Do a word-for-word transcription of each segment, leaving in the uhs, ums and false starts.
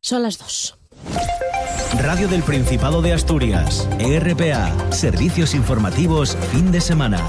Son las dos. Radio del Principado de Asturias, E R P A, Servicios Informativos, fin de semana.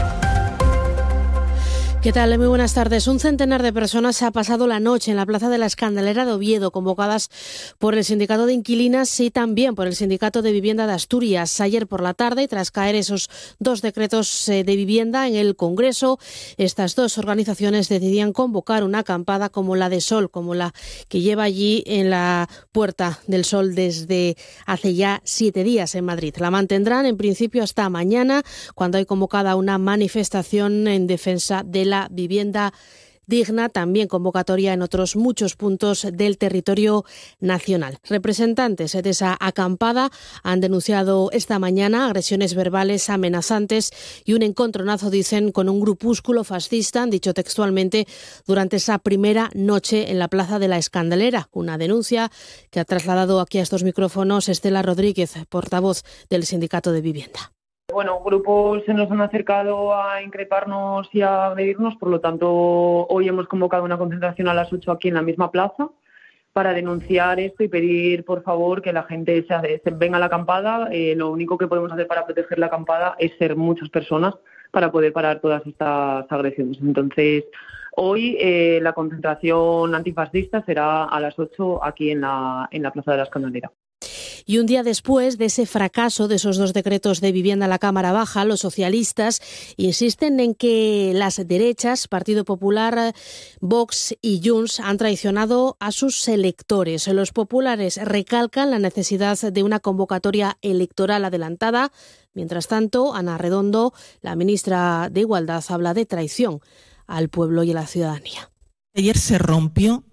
¿Qué tal? Muy buenas tardes. Un centenar de personas ha pasado la noche en la Plaza de la Escandalera de Oviedo, convocadas por el Sindicato de Inquilinas y también por el Sindicato de Vivienda de Asturias. Ayer por la tarde, tras caer esos dos decretos de vivienda en el Congreso, estas dos organizaciones decidían convocar una acampada como la de Sol, como la que lleva allí en la Puerta del Sol desde hace ya siete días en Madrid. La mantendrán en principio hasta mañana, cuando hay convocada una manifestación en defensa de la vivienda digna, también convocatoria en otros muchos puntos del territorio nacional. Representantes de esa acampada han denunciado esta mañana agresiones verbales amenazantes y un encontronazo, dicen, con un grupúsculo fascista, han dicho textualmente, durante esa primera noche en la Plaza de la Escandalera. Una denuncia que ha trasladado aquí a estos micrófonos Estela Rodríguez, portavoz del Sindicato de Vivienda. Bueno, grupos se nos han acercado a increparnos y a agredirnos, por lo tanto, hoy hemos convocado una concentración a las ocho aquí en la misma plaza para denunciar esto y pedir, por favor, que la gente se, se venga a la acampada. Eh, lo único que podemos hacer para proteger la acampada es ser muchas personas para poder parar todas estas agresiones. Entonces, hoy eh, la concentración antifascista será a las ocho aquí en la, en la Plaza de la Escandalera. Y un día después de ese fracaso de esos dos decretos de vivienda en la Cámara Baja, los socialistas insisten en que las derechas, Partido Popular, Vox y Junts, han traicionado a sus electores. Los populares recalcan la necesidad de una convocatoria electoral adelantada. Mientras tanto, Ana Redondo, la ministra de Igualdad, habla de traición al pueblo y a la ciudadanía. Ayer se rompió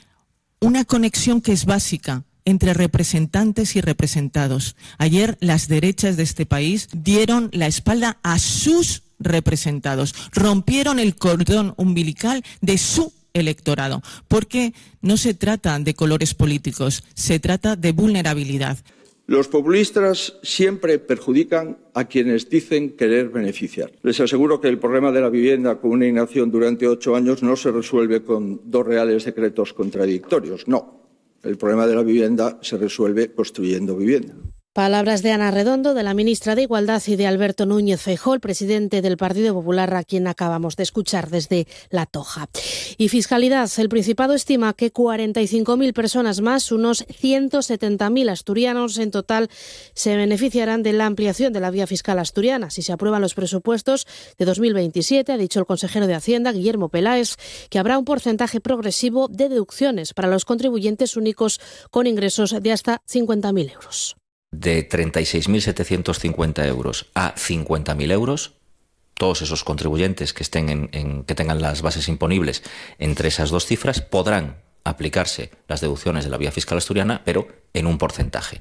una conexión que es básica entre representantes y representados. Ayer las derechas de este país dieron la espalda a sus representados, rompieron el cordón umbilical de su electorado, porque no se trata de colores políticos, se trata de vulnerabilidad. Los populistas siempre perjudican a quienes dicen querer beneficiar. Les aseguro que el problema de la vivienda con una inacción durante ocho años no se resuelve con dos reales decretos contradictorios, no. El problema de la vivienda se resuelve construyendo vivienda. Palabras de Ana Redondo, de la ministra de Igualdad, y de Alberto Núñez Feijóo, el presidente del Partido Popular, a quien acabamos de escuchar desde La Toja. Y Fiscalidad. El Principado estima que cuarenta y cinco mil personas más, unos ciento setenta mil asturianos en total, se beneficiarán de la ampliación de la vía fiscal asturiana si se aprueban los presupuestos de dos mil veintisiete, ha dicho el consejero de Hacienda, Guillermo Peláez, que habrá un porcentaje progresivo de deducciones para los contribuyentes únicos con ingresos de hasta cincuenta mil euros. De treinta y seis mil setecientos cincuenta euros a cincuenta mil euros, todos esos contribuyentes que estén en, en, que tengan las bases imponibles entre esas dos cifras podrán aplicarse las deducciones de la vía fiscal asturiana, pero en un porcentaje,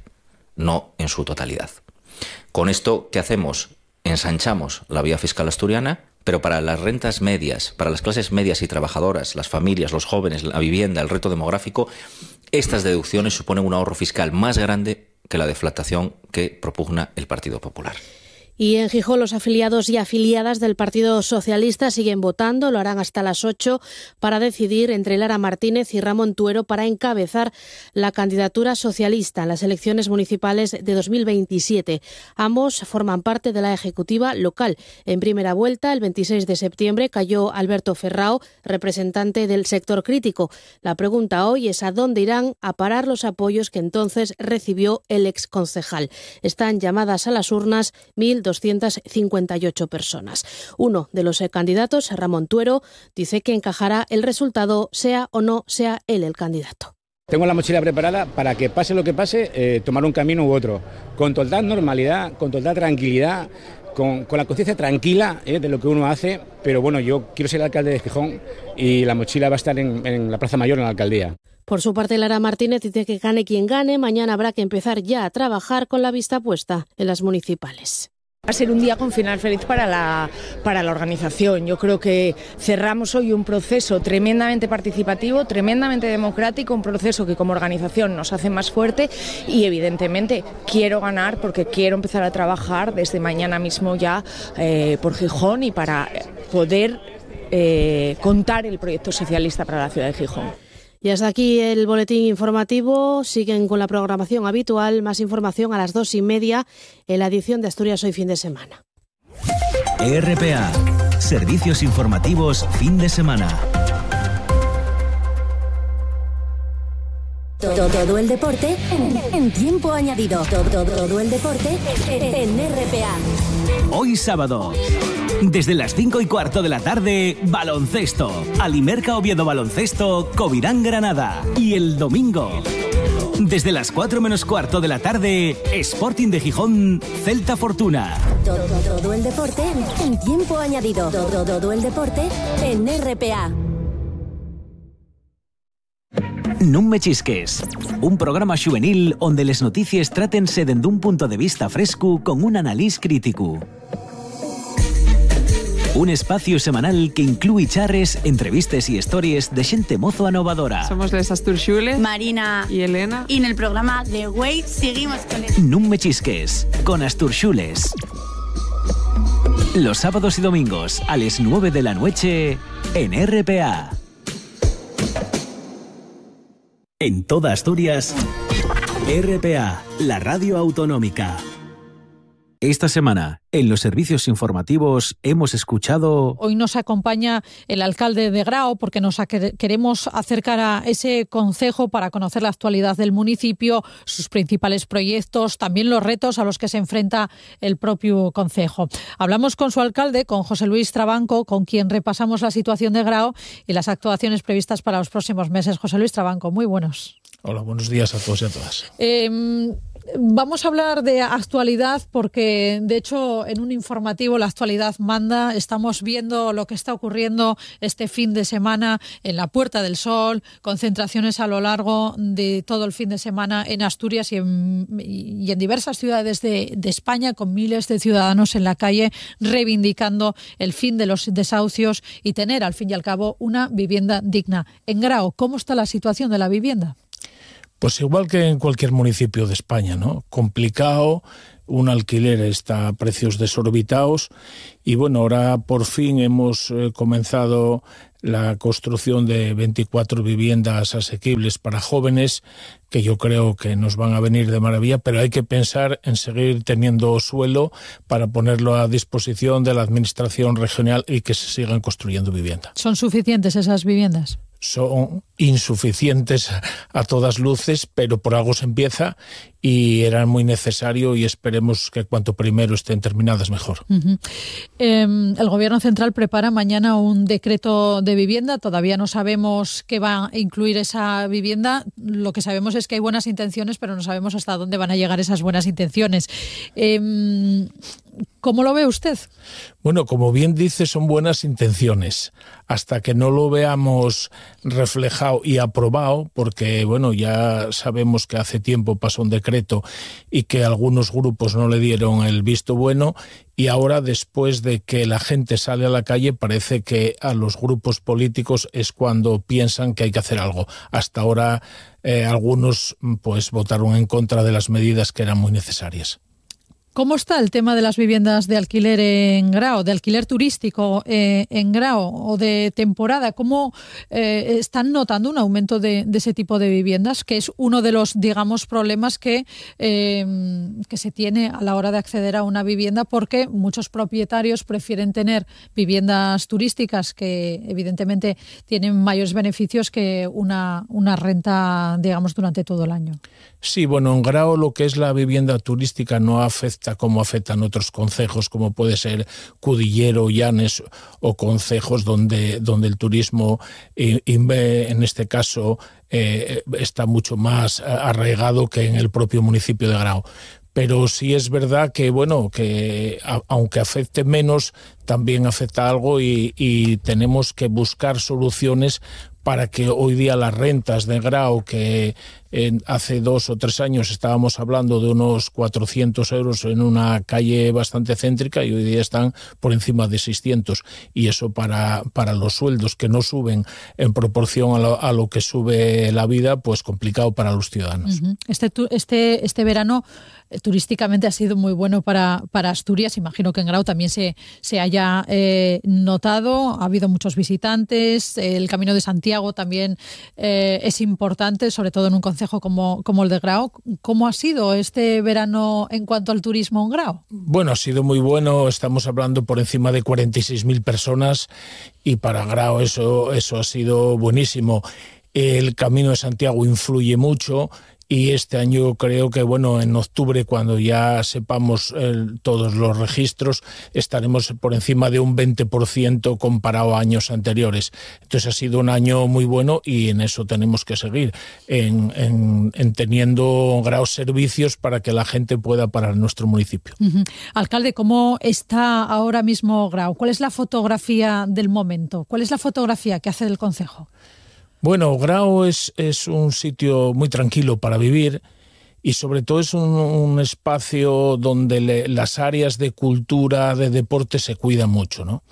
no en su totalidad. Con esto, ¿qué hacemos? Ensanchamos la vía fiscal asturiana, pero para las rentas medias, para las clases medias y trabajadoras, las familias, los jóvenes, la vivienda, el reto demográfico, estas deducciones suponen un ahorro fiscal más grande que la deflactación que propugna el Partido Popular. Y en Gijón los afiliados y afiliadas del Partido Socialista siguen votando, lo harán hasta las ocho para decidir entre Lara Martínez y Ramón Tuero para encabezar la candidatura socialista en las elecciones municipales de dos mil veintisiete. Ambos forman parte de la ejecutiva local. En primera vuelta, el veintiséis de septiembre, cayó Alberto Ferrao, representante del sector crítico. La pregunta hoy es a dónde irán a parar los apoyos que entonces recibió el exconcejal. Están llamadas a las urnas mil doscientas cincuenta y ocho personas. Uno de los candidatos, Ramón Tuero, dice que encajará el resultado, sea o no sea él el candidato. Tengo la mochila preparada para que pase lo que pase, eh, tomar un camino u otro, con total normalidad, con total tranquilidad, con, con la conciencia tranquila eh, de lo que uno hace, pero bueno, yo quiero ser el alcalde de Gijón y la mochila va a estar en, en la Plaza Mayor, en la alcaldía. Por su parte, Lara Martínez dice que gane quien gane, mañana habrá que empezar ya a trabajar con la vista puesta en las municipales. Va a ser un día con final feliz para la, para la organización. Yo creo que cerramos hoy un proceso tremendamente participativo, tremendamente democrático, un proceso que como organización nos hace más fuerte y evidentemente quiero ganar porque quiero empezar a trabajar desde mañana mismo ya eh, por Gijón y para poder eh, contar el proyecto socialista para la ciudad de Gijón. Y hasta aquí el boletín informativo. Siguen con la programación habitual. Más información a las dos y media en la edición de Asturias Hoy fin de semana. E R P A, servicios informativos fin de semana. Todo, todo el deporte en, en tiempo añadido. Todo, todo, todo el deporte en R P A. Hoy sábado, desde las cinco y cuarto de la tarde, baloncesto. Alimerca Oviedo Baloncesto, Covirán Granada. Y el domingo, desde las cuatro menos cuarto de la tarde, Sporting de Gijón, Celta Fortuna. Todo, todo, todo el deporte en tiempo añadido. Todo, todo, todo el deporte en R P A. Non me chisques, un programa juvenil onde les notícies trátense dende un punto de vista fresco con un analís crítico. Un espacio semanal que incluye charres, entrevistas y historias de xente mozo anovadora. Somos les Asturxules, Marina y Elena. Y en el programa The Way seguimos con el... Non me chisques, con Asturxules. Los sábados y domingos a las nueve de la noche en R P A. En toda Asturias, R P A, la radio autonómica. Esta semana, en los servicios informativos, hemos escuchado... Hoy nos acompaña el alcalde de Grao porque nos queremos acercar a ese concejo para conocer la actualidad del municipio, sus principales proyectos, también los retos a los que se enfrenta el propio concejo. Hablamos con su alcalde, con José Luis Trabanco, con quien repasamos la situación de Grao y las actuaciones previstas para los próximos meses. José Luis Trabanco, muy buenos. Hola, buenos días a todos y a todas. Eh, Vamos a hablar de actualidad porque, de hecho, en un informativo la actualidad manda. Estamos viendo lo que está ocurriendo este fin de semana en la Puerta del Sol, concentraciones a lo largo de todo el fin de semana en Asturias y en, y en diversas ciudades de, de España, con miles de ciudadanos en la calle reivindicando el fin de los desahucios y tener, al fin y al cabo, una vivienda digna. En Grao, ¿cómo está la situación de la vivienda? Pues igual que en cualquier municipio de España, ¿no? Complicado, un alquiler está a precios desorbitados y bueno, ahora por fin hemos eh, comenzado la construcción de veinticuatro viviendas asequibles para jóvenes que yo creo que nos van a venir de maravilla, pero hay que pensar en seguir teniendo suelo para ponerlo a disposición de la administración regional y que se sigan construyendo viviendas. ¿Son suficientes esas viviendas? Son insuficientes a todas luces, pero por algo se empieza y era muy necesario y esperemos que cuanto primero estén terminadas mejor. Uh-huh. Eh, el Gobierno Central prepara mañana un decreto de vivienda. Todavía no sabemos qué va a incluir esa vivienda. Lo que sabemos es que hay buenas intenciones, pero no sabemos hasta dónde van a llegar esas buenas intenciones. Eh, ¿Cómo lo ve usted? Bueno, como bien dice, son buenas intenciones. Hasta que no lo veamos reflejado y aprobado, porque bueno, ya sabemos que hace tiempo pasó un decreto y que algunos grupos no le dieron el visto bueno, y ahora, después de que la gente sale a la calle, parece que a los grupos políticos es cuando piensan que hay que hacer algo. Hasta ahora eh, algunos pues votaron en contra de las medidas que eran muy necesarias. ¿Cómo está el tema de las viviendas de alquiler en Grao, de alquiler turístico eh, en Grao o de temporada? ¿Cómo eh, están notando un aumento de, de ese tipo de viviendas, que es uno de los, digamos, problemas que, eh, que se tiene a la hora de acceder a una vivienda, porque muchos propietarios prefieren tener viviendas turísticas que evidentemente tienen mayores beneficios que una, una renta, digamos, durante todo el año? Sí, bueno, en Grao lo que es la vivienda turística no afecta como afectan otros concejos, como puede ser Cudillero, Llanes o concejos donde, donde el turismo, en este caso, eh, está mucho más arraigado que en el propio municipio de Grao. Pero sí es verdad que, bueno, que a, aunque afecte menos, también afecta algo y, y tenemos que buscar soluciones para que hoy día las rentas de Grao, que, En, hace dos o tres años estábamos hablando de unos cuatrocientos euros en una calle bastante céntrica y hoy día están por encima de seiscientos, y eso para, para los sueldos que no suben en proporción a lo, a lo que sube la vida, pues complicado para los ciudadanos. Uh-huh. Este, este, este verano eh, turísticamente ha sido muy bueno para, para Asturias. Imagino que en Grau también se, se haya eh, notado. Ha habido muchos visitantes. El Camino de Santiago también eh, es importante, sobre todo en un concejo como, como el de Grau. ¿Cómo ha sido este verano en cuanto al turismo en Grau? Bueno, ha sido muy bueno. Estamos hablando por encima de cuarenta y seis mil personas y para Grau eso, eso ha sido buenísimo. El Camino de Santiago influye mucho. Y este año creo que, bueno, en octubre, cuando ya sepamos eh, todos los registros, estaremos por encima de un veinte por ciento comparado a años anteriores. Entonces ha sido un año muy bueno y en eso tenemos que seguir, en, en, en teniendo Grau servicios para que la gente pueda parar en nuestro municipio. Uh-huh. Alcalde, ¿cómo está ahora mismo Grau? ¿Cuál es la fotografía del momento? ¿Cuál es la fotografía que hace del concejo? Bueno, Grau es, es un sitio muy tranquilo para vivir y sobre todo es un, un espacio donde le, las áreas de cultura, de deporte se cuidan mucho, ¿no?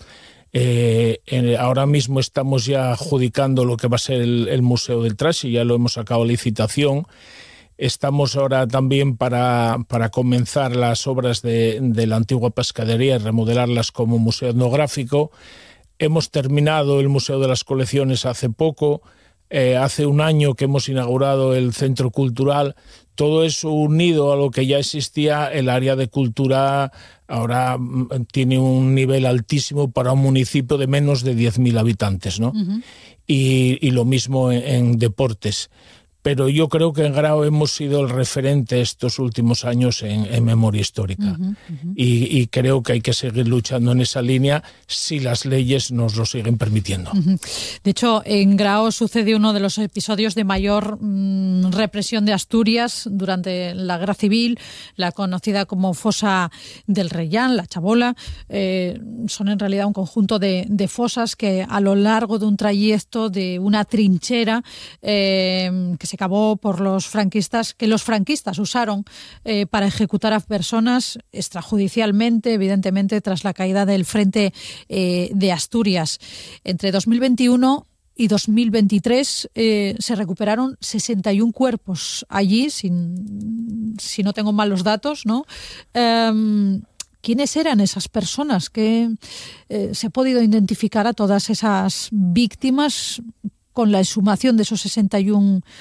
Eh, eh, ahora mismo estamos ya adjudicando lo que va a ser el, el Museo del Trash y ya lo hemos sacado a licitación. Estamos ahora también para, para comenzar las obras de, de la antigua pescadería y remodelarlas como museo etnográfico. Hemos terminado el Museo de las Colecciones hace poco. Eh, hace un año que hemos inaugurado el Centro Cultural. Todo eso unido a lo que ya existía, el área de cultura ahora tiene un nivel altísimo para un municipio de menos de diez mil habitantes, ¿no? Uh-huh. Y, y lo mismo en, en deportes. Pero yo creo que en Grau hemos sido el referente estos últimos años en, en memoria histórica. Uh-huh, uh-huh. Y, y creo que hay que seguir luchando en esa línea si las leyes nos lo siguen permitiendo. Uh-huh. De hecho, en Grau sucedió uno de los episodios de mayor mmm, represión de Asturias durante la Guerra Civil, la conocida como Fosa del Reyán, la Chabola. Eh, son en realidad un conjunto de, de fosas que a lo largo de un trayecto de una trinchera eh, que se cavó por los franquistas, que los franquistas usaron eh, para ejecutar a personas extrajudicialmente, evidentemente, tras la caída del Frente eh, de Asturias. Entre dos mil veintiuno y dos mil veintitrés eh, se recuperaron sesenta y un cuerpos allí, sin, si no tengo mal los datos, ¿no? Um, ¿Quiénes eran esas personas? Que eh, se ha podido identificar a todas esas víctimas con la exhumación de esos sesenta y un